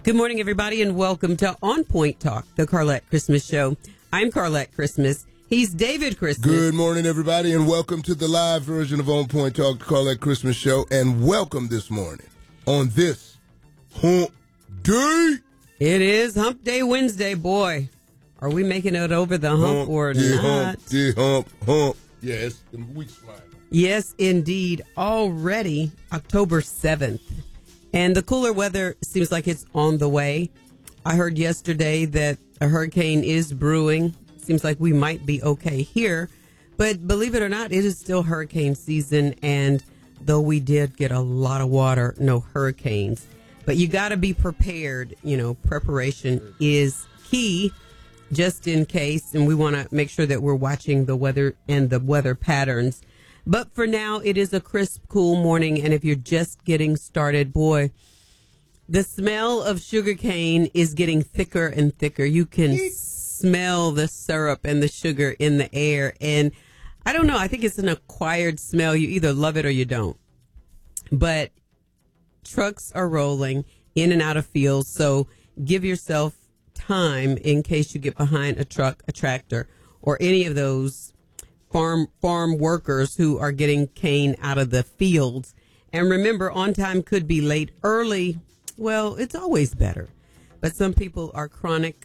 Good morning, everybody, and welcome to On Point Talk, the Carlette Christmas Show. I'm Carlette Christmas. He's David Christmas. Good morning, everybody, and welcome to the live version of On Point Talk, the Carlette Christmas Show. And welcome this morning on this Hump Day. It is Hump Day Wednesday, boy. Are we making it over the hump or not? Hump. Yes, the week's flying. Yes, indeed. Already October 7th. And the cooler weather seems like it's on the way. I heard yesterday that a hurricane is brewing. Seems like we might be okay here. But believe it or not, it is still hurricane season. And though we did get a lot of water, no hurricanes. But you got to be prepared. You know, preparation is key just in case. And we want to make sure that we're watching the weather and the weather patterns. But for now, it is a crisp, cool morning. And if you're just getting started, boy, the smell of sugarcane is getting thicker and thicker. You can smell the syrup and the sugar in the air. And I don't know. I think it's an acquired smell. You either love it or you don't. But trucks are rolling in and out of fields. So give yourself time in case you get behind a truck, a tractor, or any of those farm workers who are getting cane out of the fields. And remember, on time could be late. Early, well, it's always better. But some people are chronic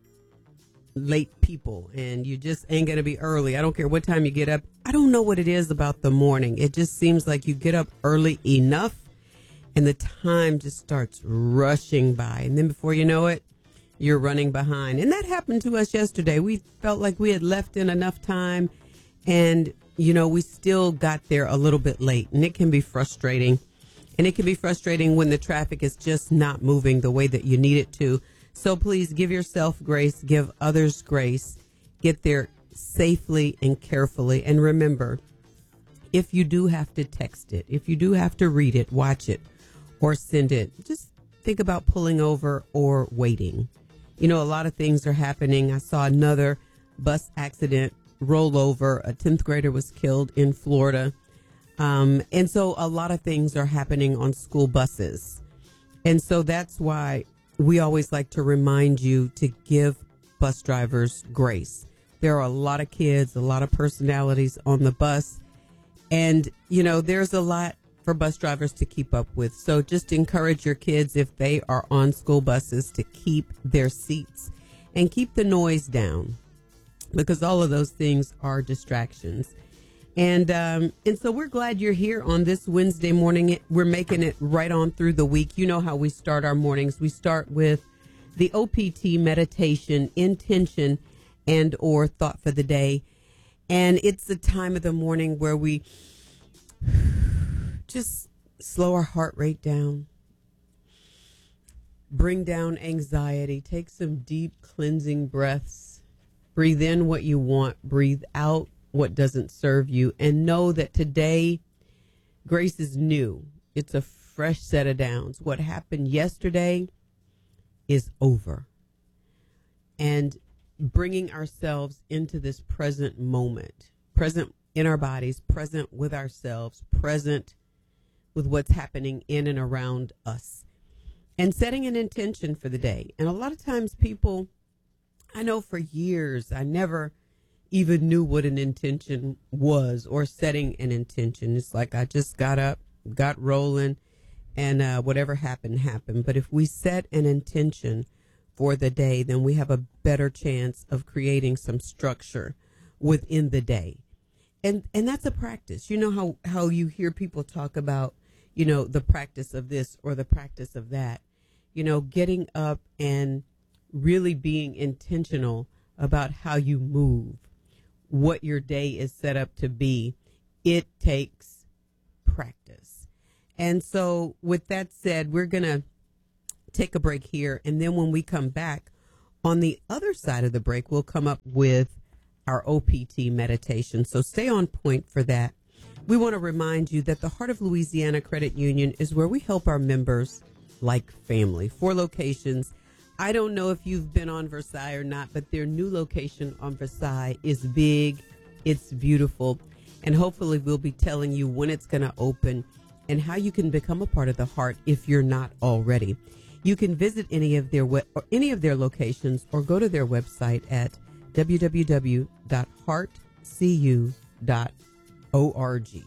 late people, and you just ain't going to be early. I don't care what time you get up. I don't know what it is about the morning. It just seems like you get up early enough, and the time just starts rushing by. And then before you know it, you're running behind. And that happened to us yesterday. We felt like we had left in enough time. And, you know, we still got there a little bit late, and it can be frustrating. And it can be frustrating when the traffic is just not moving the way that you need it to. So please give yourself grace, give others grace, get there safely and carefully. And remember, if you do have to text it, if you do have to read it, watch it, or send it, just think about pulling over or waiting. You know, a lot of things are happening. I saw another bus accident roll over. A 10th grader was killed in Florida. And so a lot of things are happening on school buses. And so that's why we always like to remind you to give bus drivers grace. There are a lot of kids, a lot of personalities on the bus. And, you know, there's a lot for bus drivers to keep up with. So just encourage your kids, if they are on school buses, to keep their seats and keep the noise down, because all of those things are distractions. And so we're glad you're here on this Wednesday morning. We're making it right on through the week. You know how we start our mornings. We start with the OPT meditation, intention, and or thought for the day. And it's the time of the morning where we just slow our heart rate down, bring down anxiety, take some deep cleansing breaths. Breathe in what you want. Breathe out what doesn't serve you. And know that today, grace is new. It's a fresh set of downs. What happened yesterday is over. And bringing ourselves into this present moment, present in our bodies, present with ourselves, present with what's happening in and around us. And setting an intention for the day. And a lot of times people, I know for years, I never even knew what an intention was, or setting an intention. It's like I just got up, got rolling, and whatever happened, happened. But if we set an intention for the day, then we have a better chance of creating some structure within the day. And that's a practice. You know how you hear people talk about, you know, the practice of this or the practice of that, you know, getting up and really being intentional about how you move, what your day is set up to be. It takes practice. And so with that said, we're going to take a break here. And then when we come back, on the other side of the break, we'll come up with our OPT meditation. So stay on point for that. We want to remind you that the Heart of Louisiana Credit Union is where we help our members like family. 4 locations. I don't know if you've been on Versailles or not, but their new location on Versailles is big. It's beautiful. And hopefully we'll be telling you when it's going to open and how you can become a part of the Heart if you're not already. You can visit any of their locations or go to their website at www.heartcu.org.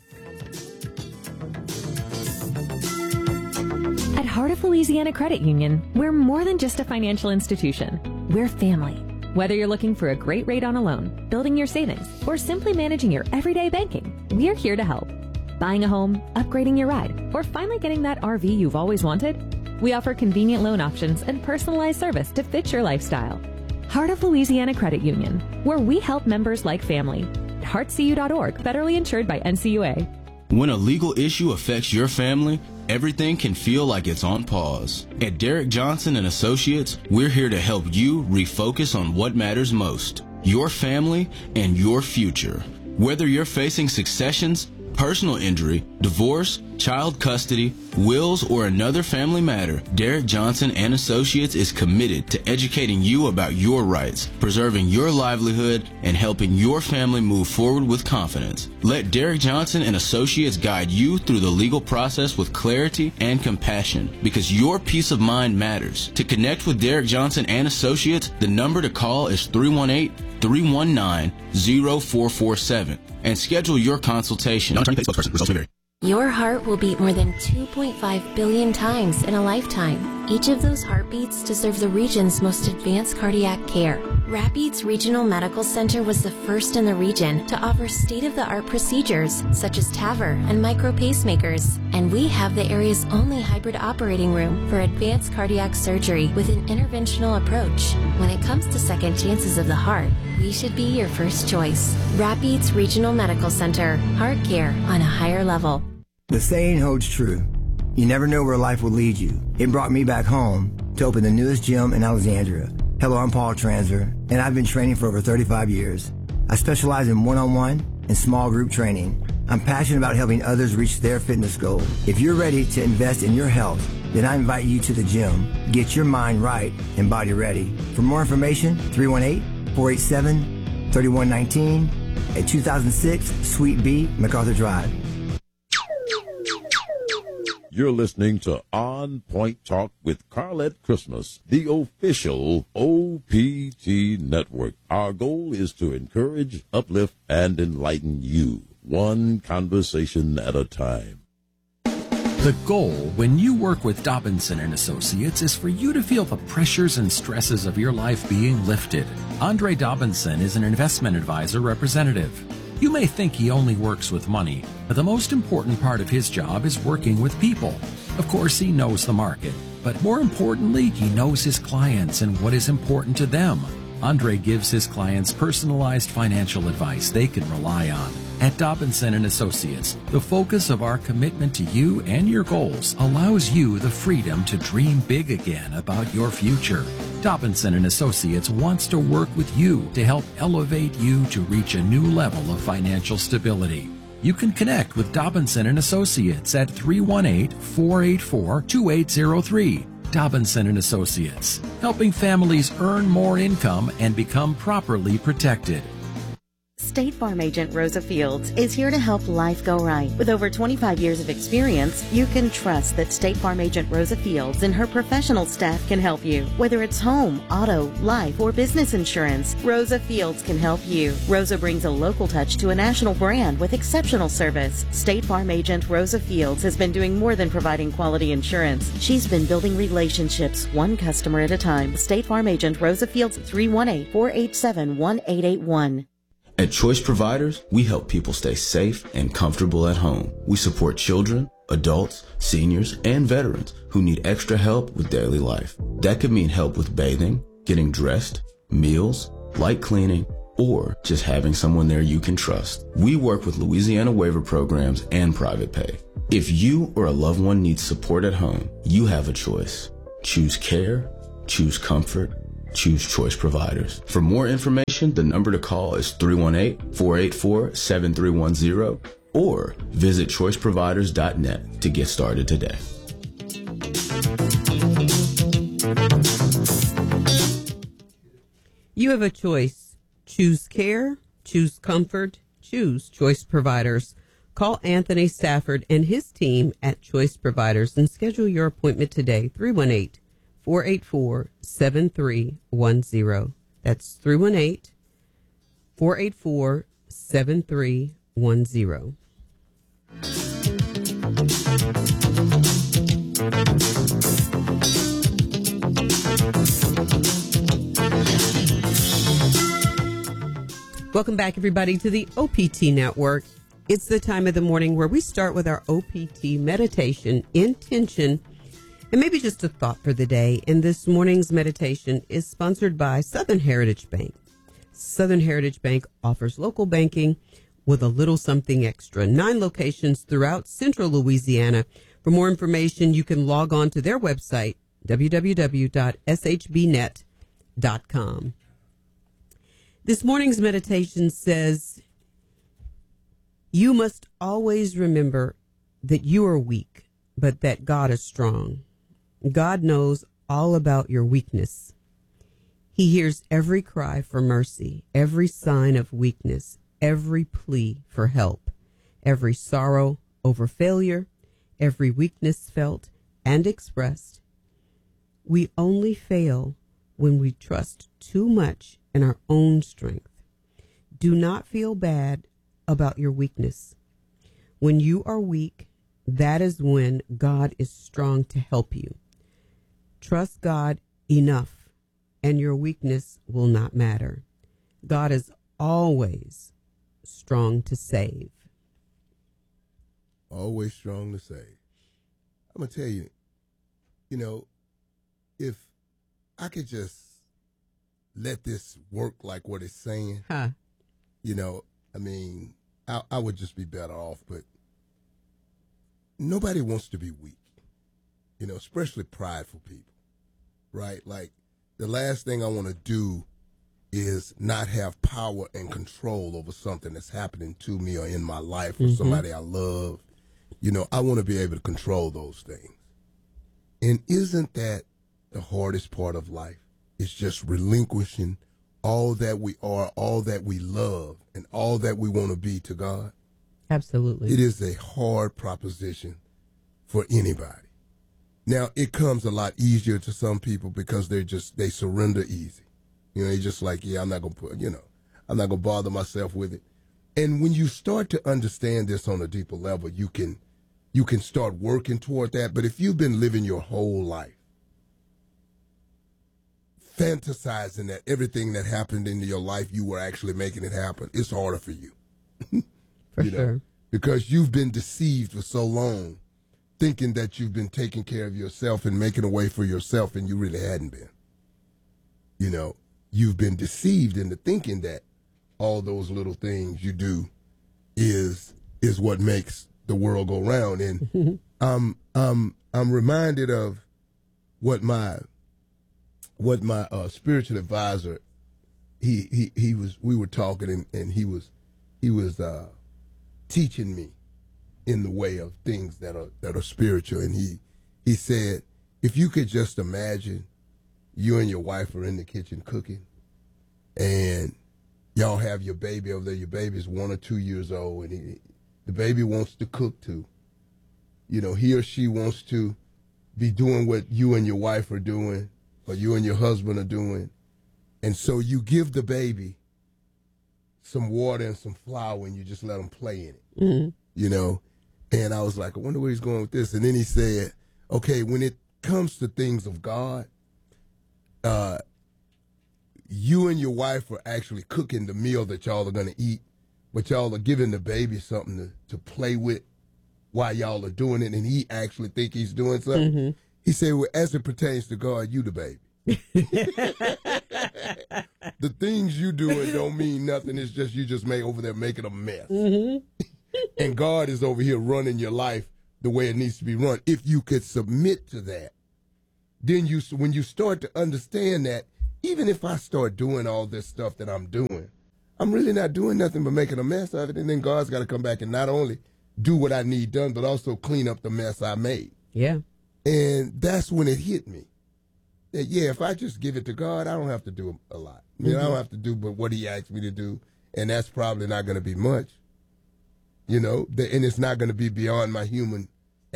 At Heart of Louisiana Credit Union, we're more than just a financial institution. We're family. Whether you're looking for a great rate on a loan, building your savings, or simply managing your everyday banking, we're here to help. Buying a home, upgrading your ride, or finally getting that RV you've always wanted? We offer convenient loan options and personalized service to fit your lifestyle. Heart of Louisiana Credit Union, where we help members like family. heartcu.org, federally insured by NCUA. When a legal issue affects your family, everything can feel like it's on pause. At Derek Johnson and Associates, we're here to help you refocus on what matters most, your family and your future. Whether you're facing successions, personal injury, divorce, child custody, wills, or another family matter, Derek Johnson and Associates is committed to educating you about your rights, preserving your livelihood, and helping your family move forward with confidence. Let Derek Johnson and Associates guide you through the legal process with clarity and compassion, because your peace of mind matters. To connect with Derek Johnson and Associates, the number to call is 318-319-0447 and schedule your consultation. Your heart will beat more than 2.5 billion times in a lifetime. Each of those heartbeats deserve the region's most advanced cardiac care. Rapides Regional Medical Center was the first in the region to offer state-of-the-art procedures such as TAVR and micro pacemakers. And we have the area's only hybrid operating room for advanced cardiac surgery with an interventional approach. When it comes to second chances of the heart, we should be your first choice. Rapides Regional Medical Center. Heart care on a higher level. The saying holds true. You never know where life will lead you. It brought me back home to open the newest gym in Alexandria. Hello, I'm Paul Transfer, and I've been training for over 35 years. I specialize in one-on-one and small group training. I'm passionate about helping others reach their fitness goals. If you're ready to invest in your health, then I invite you to the gym. Get your mind right and body ready. For more information, 318-487-3119 at 2006 Suite B, MacArthur Drive. You're listening to On Point Talk with Carlette Christmas, the official OPT network. Our goal is to encourage, uplift, and enlighten you, one conversation at a time. The goal when you work with Dobinson and Associates is for you to feel the pressures and stresses of your life being lifted. Andre Dobinson is an investment advisor representative. You may think he only works with money, but the most important part of his job is working with people. Of course, he knows the market, but more importantly, he knows his clients and what is important to them. Andre gives his clients personalized financial advice they can rely on. At Dobinson and Associates, the focus of our commitment to you and your goals allows you the freedom to dream big again about your future. Dobinson and Associates wants to work with you to help elevate you to reach a new level of financial stability. You can connect with Dobinson and Associates at 318-484-2803. Dobinson and Associates, helping families earn more income and become properly protected. State Farm agent Rosa Fields is here to help life go right. With over 25 years of experience, you can trust that State Farm agent Rosa Fields and her professional staff can help you. Whether it's home, auto, life, or business insurance, Rosa Fields can help you. Rosa brings a local touch to a national brand with exceptional service. State Farm agent Rosa Fields has been doing more than providing quality insurance. She's been building relationships one customer at a time. State Farm agent Rosa Fields at 318-487-1881. At Choice Providers, we help people stay safe and comfortable at home. We support children, adults, seniors, and veterans who need extra help with daily life. That could mean help with bathing, getting dressed, meals, light cleaning, or just having someone there you can trust. We work with Louisiana waiver programs and private pay. If you or a loved one needs support at home, you have a choice. Choose care, choose comfort, choose Choice Providers. For more information, the number to call is 318-484-7310 or visit choiceproviders.net to get started today. You have a choice. Choose care, choose comfort, choose Choice Providers. Call Anthony Stafford and his team at Choice Providers and schedule your appointment today, 318-484-7310. That's 318-484-7310. Welcome back, everybody, to the OPT Network. It's the time of the morning where we start with our OPT meditation, intention, and maybe just a thought for the day. And this morning's meditation is sponsored by Southern Heritage Bank. Southern Heritage Bank offers local banking with a little something extra. 9 locations throughout central Louisiana. For more information, you can log on to their website, www.shbnet.com. This morning's meditation says, you must always remember that you are weak, but that God is strong. God knows all about your weakness. He hears every cry for mercy, every sign of weakness, every plea for help, every sorrow over failure, every weakness felt and expressed. We only fail when we trust too much in our own strength. Do not feel bad about your weakness. When you are weak, that is when God is strong to help you. Trust God enough, and your weakness will not matter. God is always strong to save. Always strong to save. I'm going to tell you, if I could just let this work like what it's saying, I would just be better off. But nobody wants to be weak, especially prideful people, right? Like, the last thing I want to do is not have power and control over something that's happening to me or in my life or somebody I love. I want to be able to control those things. And isn't that the hardest part of life? It's just relinquishing all that we are, all that we love, and all that we want to be to God. Absolutely. It is a hard proposition for anybody. Now, it comes a lot easier to some people because they surrender easy. They're just like, yeah, I'm not going to bother myself with it. And when you start to understand this on a deeper level, you can start working toward that. But if you've been living your whole life fantasizing that everything that happened in your life, you were actually making it happen, it's harder for you. For sure. Because you've been deceived for so long, thinking that you've been taking care of yourself and making a way for yourself, and you really hadn't been. You've been deceived into thinking that all those little things you do is what makes the world go round. And I'm reminded of what my spiritual advisor, we were talking and he was teaching me in the way of things that are spiritual. And he said, if you could just imagine you and your wife are in the kitchen cooking and y'all have your baby over there. Your baby's 1 or 2 years old, and the baby wants to cook too. He or she wants to be doing what you and your wife are doing, or you and your husband are doing. And so you give the baby some water and some flour and you just let them play in it, And I was like, I wonder where he's going with this. And then he said, okay, when it comes to things of God, you and your wife are actually cooking the meal that y'all are going to eat, but y'all are giving the baby something to play with while y'all are doing it, and he actually think he's doing something. He said, well, as it pertains to God, you the baby. The things you doing don't mean nothing. It's just you just over there making a mess. And God is over here running your life the way it needs to be run. If you could submit to that, then when you start to understand that, even if I start doing all this stuff that I'm doing, I'm really not doing nothing but making a mess of it. And then God's got to come back and not only do what I need done, but also clean up the mess I made. Yeah. And that's when it hit me. That, yeah, if I just give it to God, I don't have to do a lot. I don't have to do but what he asked me to do, and that's probably not going to be much. you know, and it's not going to be beyond my human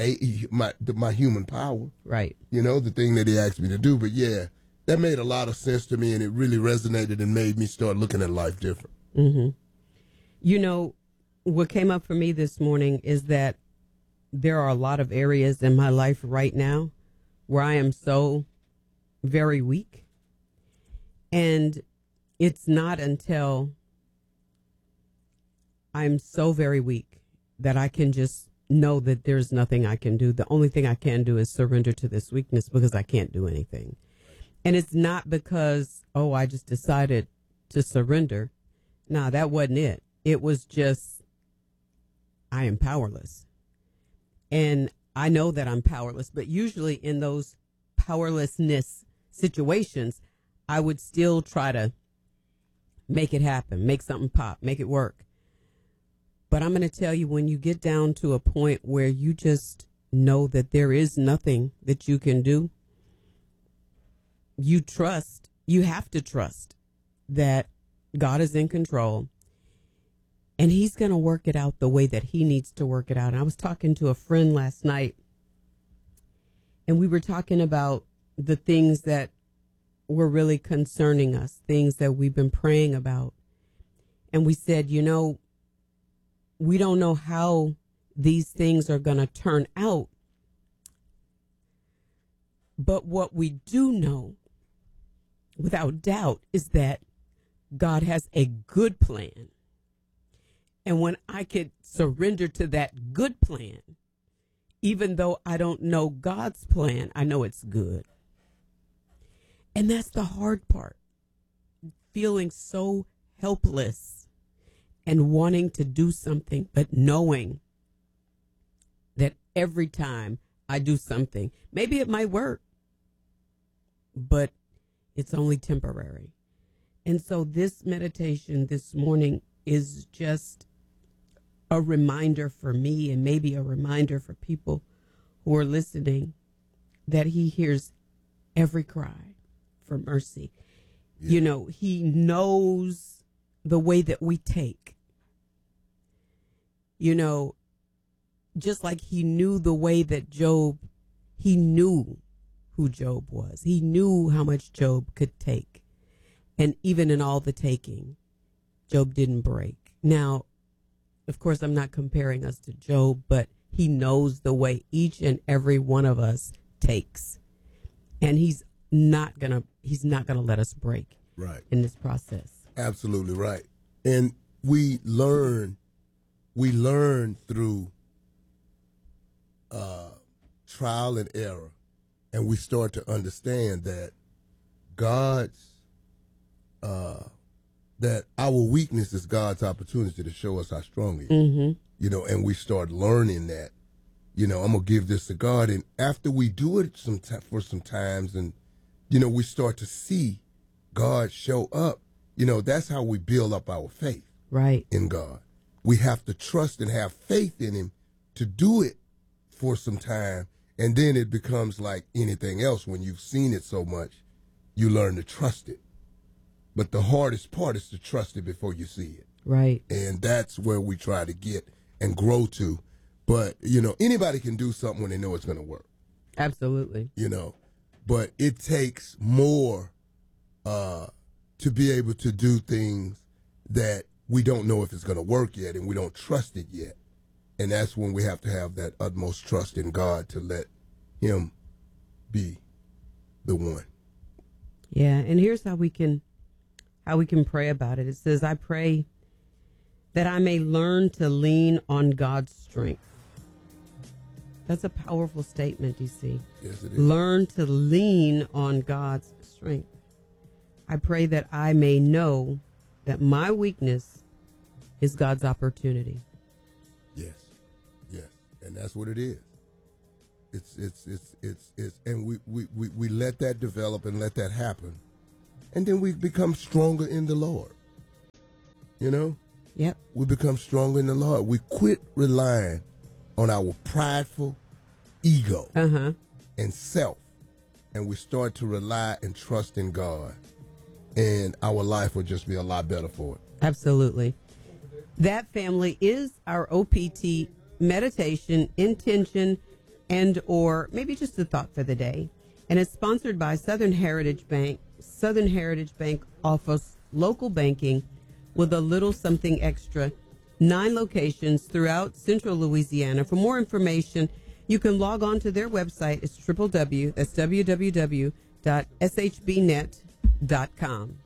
power. Right. You know, the thing that he asked me to do. But yeah, that made a lot of sense to me, and it really resonated and made me start looking at life different. Mm-hmm. You know, what came up for me this morning is that there are a lot of areas in my life right now where I am so very weak. And it's not until I'm so very weak that I can just know that there's nothing I can do. The only thing I can do is surrender to this weakness, because I can't do anything. And it's not because, I just decided to surrender. Nah, that wasn't it. It was just, I am powerless. And I know that I'm powerless, but usually in those powerlessness situations, I would still try to make it happen, make something pop, make it work. But I'm going to tell you, when you get down to a point where you just know that there is nothing that you can do, you have to trust that God is in control, and he's going to work it out the way that he needs to work it out. And I was talking to a friend last night, and we were talking about the things that were really concerning us, things that we've been praying about. And we said, we don't know how these things are going to turn out. But what we do know, without doubt, is that God has a good plan. And when I could surrender to that good plan, even though I don't know God's plan, I know it's good. And that's the hard part. Feeling so helpless and wanting to do something, but knowing that every time I do something, maybe it might work, but it's only temporary. And so this meditation this morning is just a reminder for me, and maybe a reminder for people who are listening, that he hears every cry for mercy. Yeah. He knows the way that we take. Just like he knew the way that he knew who Job was. He knew how much Job could take. And even in all the taking, Job didn't break. Now, of course, I'm not comparing us to Job, but he knows the way each and every one of us takes. And he's not gonna let us break in this process. Absolutely right. And we learn through trial and error, and we start to understand that that our weakness is God's opportunity to show us how strong he is. Mm-hmm. And we start learning that, I'm going to give this to God. And after we do it for some times, and, we start to see God show up, that's how we build up our faith in God. We have to trust and have faith in him to do it for some time. And then it becomes like anything else. When you've seen it so much, you learn to trust it. But the hardest part is to trust it before you see it. Right. And that's where we try to get and grow to. But, anybody can do something when they know it's going to work. Absolutely. But it takes more to be able to do things that we don't know if it's going to work yet, and we don't trust it yet. And that's when we have to have that utmost trust in God to let him be the one. Yeah, and here's how we can pray about it. It says, I pray that I may learn to lean on God's strength. That's a powerful statement, DC. Yes, it is. Learn to lean on God's strength. I pray that I may know that my weakness is God's opportunity. Yes. And that's what it is. It's and we let that develop and let that happen. And then we become stronger in the Lord. Yep. We become stronger in the Lord. We quit relying on our prideful ego and self. And we start to rely and trust in God. And our life will just be a lot better for it. Absolutely. That family is our OPT meditation, intention, and or maybe just a thought for the day. And it's sponsored by Southern Heritage Bank. Southern Heritage Bank offers local banking with a little something extra. 9 locations throughout central Louisiana. For more information, you can log on to their website. It's www.shbnet.com.